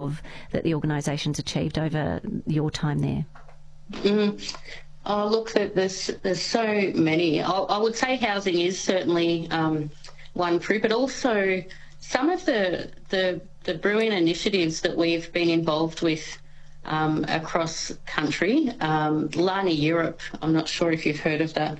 of that the organisation's achieved over your time there? Oh, look, there's so many. I would say housing is certainly one proof, but also some of the brilliant initiatives that we've been involved with across country. Lani Europe, I'm not sure if you've heard of that.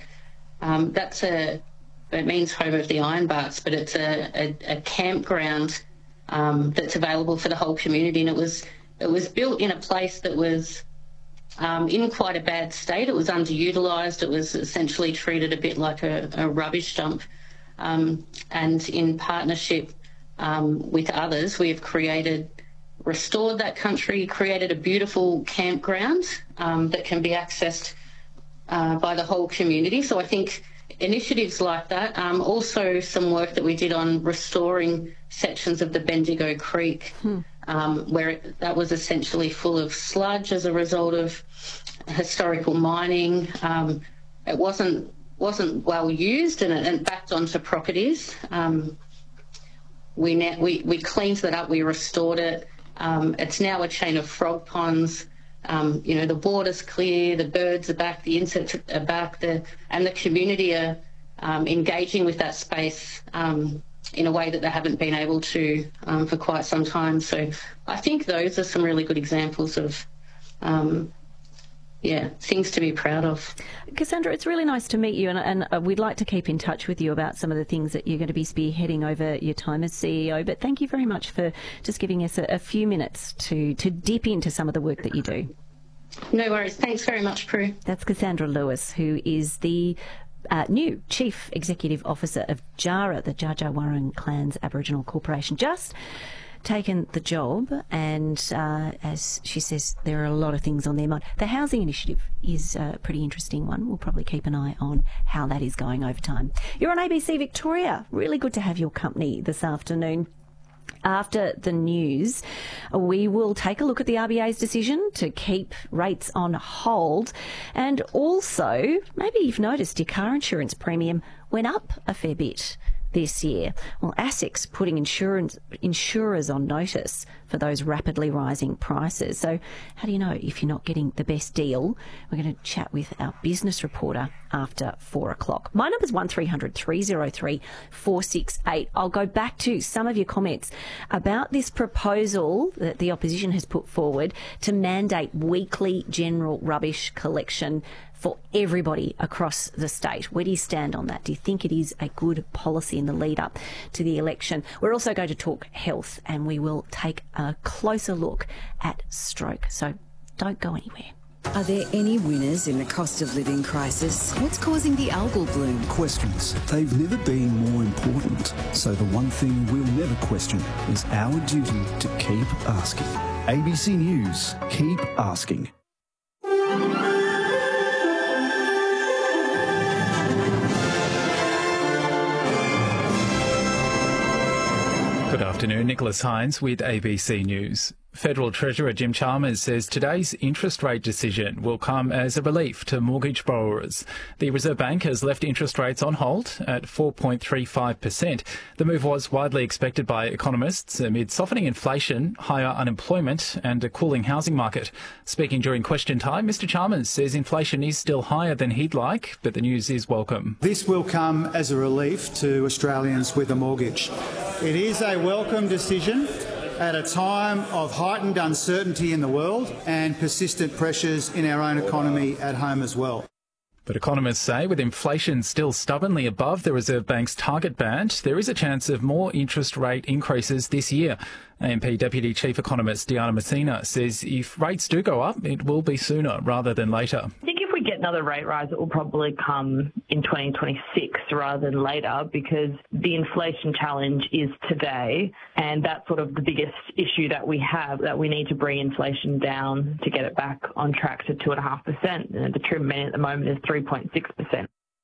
It means home of the Ironbarks, but it's a campground that's available for the whole community, and it was built in a place that was in quite a bad state. It was underutilised. It was essentially treated a bit like a rubbish dump. And in partnership with others, we have restored that country, created a beautiful campground that can be accessed by the whole community. So I think initiatives like that, also some work that we did on restoring sections of the Bendigo Creek, where that was essentially full of sludge as a result of historical mining. It wasn't well used, and it backed onto properties. We cleaned that up, we restored it. It's now a chain of frog ponds. The water's clear, the birds are back, the insects are back, and the community are engaging with that space in a way that they haven't been able to for quite some time. So I think those are some really good examples of things to be proud of. Cassandra, it's really nice to meet you, and we'd like to keep in touch with you about some of the things that you're going to be spearheading over your time as CEO. But thank you very much for just giving us a few minutes to dip into some of the work that you do. No worries. Thanks very much, Prue. That's Cassandra Lewis, who is the new Chief Executive Officer of JARA, the Dja Dja Wurrung Clans Aboriginal Corporation. Just taken the job, and as she says, there are a lot of things on their mind. The housing initiative is a pretty interesting one. We'll probably keep an eye on how that is going over time. You're on ABC Victoria. Really good to have your company this afternoon. After the news, we will take a look at the RBA's decision to keep rates on hold, and also maybe you've noticed your car insurance premium went up a fair bit this year. Well, ASIC's putting insurers on notice for those rapidly rising prices. So how do you know if you're not getting the best deal? We're going to chat with our business reporter after 4 o'clock. My number's 1300 303 468. I'll go back to some of your comments about this proposal that the opposition has put forward to mandate weekly general rubbish collection for everybody across the state. Where do you stand on that? Do you think it is a good policy in the lead up to the election? We're also going to talk health, and we will take a closer look at stroke. So don't go anywhere. Are there any winners in the cost of living crisis? What's causing the algal bloom? Questions. They've never been more important. So the one thing we'll never question is our duty to keep asking. ABC News. Keep asking. Good afternoon, Nicholas Hines with ABC News. Federal Treasurer Jim Chalmers says today's interest rate decision will come as a relief to mortgage borrowers. The Reserve Bank has left interest rates on hold at 4.35%. The move was widely expected by economists amid softening inflation, higher unemployment and a cooling housing market. Speaking during question time, Mr Chalmers says inflation is still higher than he'd like, but the news is welcome. This will come as a relief to Australians with a mortgage. It is a welcome decision at a time of heightened uncertainty in the world and persistent pressures in our own economy at home as well. But economists say with inflation still stubbornly above the Reserve Bank's target band, there is a chance of more interest rate increases this year. AMP Deputy Chief Economist Diana Messina says if rates do go up, it will be sooner rather than later. I think if we get another rate rise, it will probably come in 2026 rather than later, because the inflation challenge is today, and that's sort of the biggest issue that we have, that we need to bring inflation down to get it back on track to 2.5%. And the true mean at the moment is 3.6%.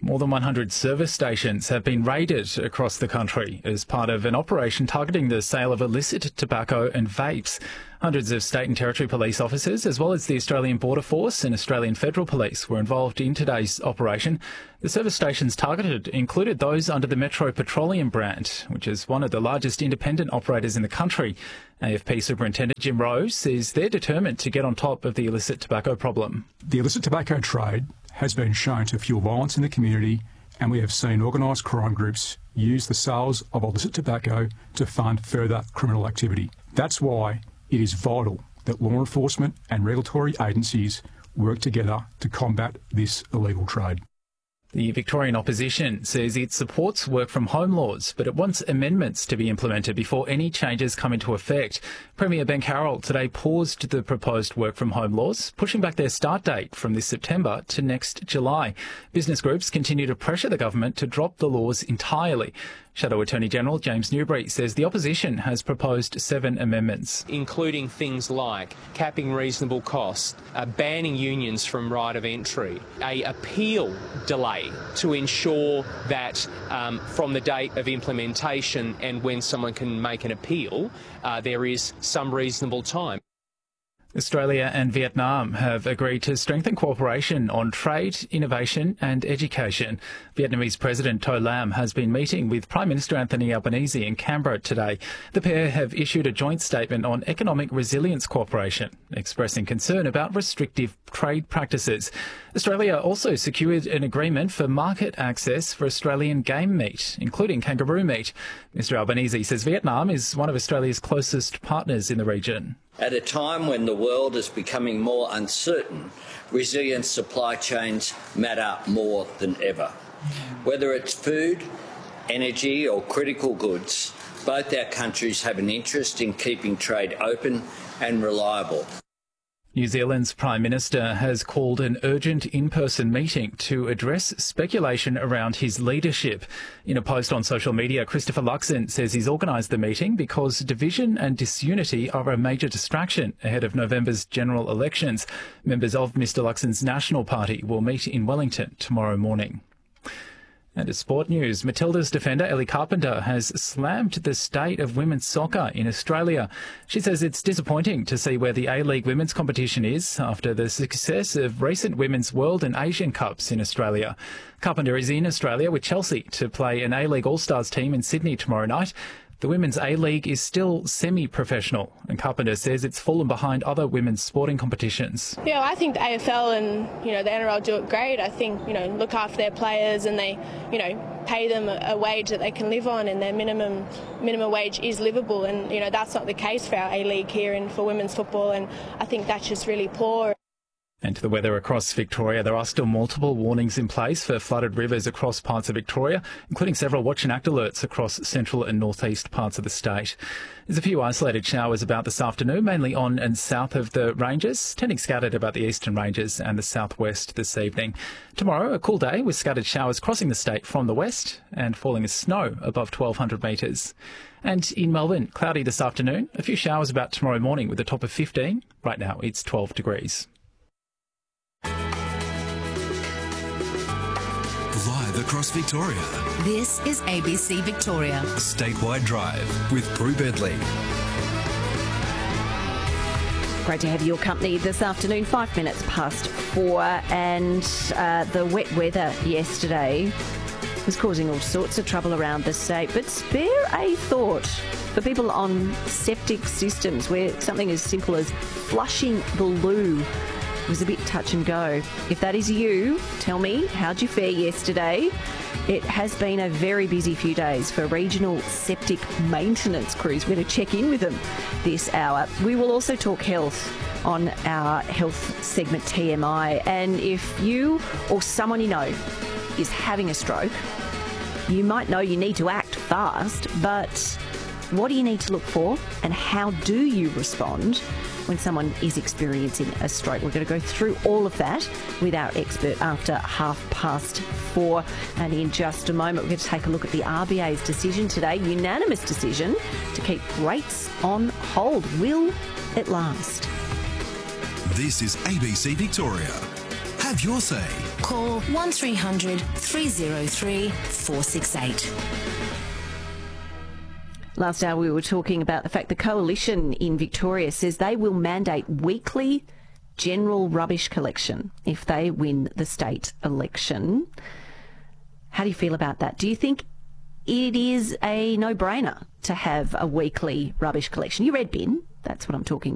More than 100 service stations have been raided across the country as part of an operation targeting the sale of illicit tobacco and vapes. Hundreds of state and territory police officers, as well as the Australian Border Force and Australian Federal Police, were involved in today's operation. The service stations targeted included those under the Metro Petroleum brand, which is one of the largest independent operators in the country. AFP Superintendent Jim Rose says they're determined to get on top of the illicit tobacco problem. The illicit tobacco trade has been shown to fuel violence in the community, and we have seen organised crime groups use the sales of illicit tobacco to fund further criminal activity. That's why it is vital that law enforcement and regulatory agencies work together to combat this illegal trade. The Victorian opposition says it supports work-from-home laws, but it wants amendments to be implemented before any changes come into effect. Premier Ben Carroll today paused the proposed work-from-home laws, pushing back their start date from this September to next July. Business groups continue to pressure the government to drop the laws entirely. Shadow Attorney General James Newbury says the opposition has proposed 7 amendments, including things like capping reasonable costs, banning unions from right of entry, a appeal delay to ensure that from the date of implementation and when someone can make an appeal, there is some reasonable time. Australia and Vietnam have agreed to strengthen cooperation on trade, innovation and education. Vietnamese President To Lam has been meeting with Prime Minister Anthony Albanese in Canberra today. The pair have issued a joint statement on economic resilience cooperation, expressing concern about restrictive trade practices. Australia also secured an agreement for market access for Australian game meat, including kangaroo meat. Mr Albanese says Vietnam is one of Australia's closest partners in the region. At a time when the world is becoming more uncertain, resilient supply chains matter more than ever. Whether it's food, energy or critical goods, both our countries have an interest in keeping trade open and reliable. New Zealand's Prime Minister has called an urgent in-person meeting to address speculation around his leadership. In a post on social media, Christopher Luxon says he's organised the meeting because division and disunity are a major distraction ahead of November's general elections. Members of Mr Luxon's National Party will meet in Wellington tomorrow morning. And as sport news, Matilda's defender Ellie Carpenter has slammed the state of women's soccer in Australia. She says it's disappointing to see where the A-League women's competition is after the success of recent Women's World and Asian Cups in Australia. Carpenter is in Australia with Chelsea to play an A-League All-Stars team in Sydney tomorrow night. The Women's A-League is still semi-professional, and Carpenter says it's fallen behind other women's sporting competitions. Yeah, well, I think the AFL and, the NRL do it great. I think, look after their players and they, pay them a wage that they can live on, and their minimum wage is livable. And, that's not the case for our A-League here and for women's football, and I think that's just really poor. And to the weather across Victoria, there are still multiple warnings in place for flooded rivers across parts of Victoria, including several watch and act alerts across central and northeast parts of the state. There's a few isolated showers about this afternoon, mainly on and south of the ranges, tending scattered about the eastern ranges and the southwest this evening. Tomorrow, a cool day with scattered showers crossing the state from the west and falling as snow above 1,200 metres. And in Melbourne, cloudy this afternoon, a few showers about tomorrow morning with a top of 15. Right now, it's 12 degrees. Live across Victoria. This is ABC Victoria. Statewide Drive with Prue Bedley. Great to have your company this afternoon, 5 minutes past 4. And the wet weather yesterday was causing all sorts of trouble around the state. But spare a thought for people on septic systems where something as simple as flushing the loo was a bit touch and go. If that is you, tell me, how'd you fare yesterday? It has been a very busy few days for regional septic maintenance crews. We're going to check in with them this hour. We will also talk health on our health segment TMI. And if you or someone you know is having a stroke, you might know you need to act fast, but what do you need to look for and how do you respond when someone is experiencing a stroke? We're going to go through all of that with our expert after 4:30. And in just a moment, we're going to take a look at the RBA's decision today, unanimous decision to keep rates on hold. Will it last? This is ABC Victoria. Have your say. call 1300 303 468. Last hour we were talking about the fact the Coalition in Victoria says they will mandate weekly general rubbish collection if they win the state election. How do you feel about that? Do you think it is a no-brainer to have a weekly rubbish collection? Your red bin, that's what I'm talking